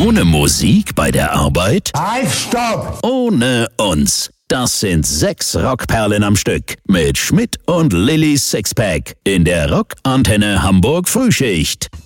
Ohne Musik bei der Arbeit? Halt, stopp! Ohne uns. Das sind 6 Rockperlen am Stück mit Schmidt und Lillys Sixpack in der Rock Antenne Hamburg Frühschicht.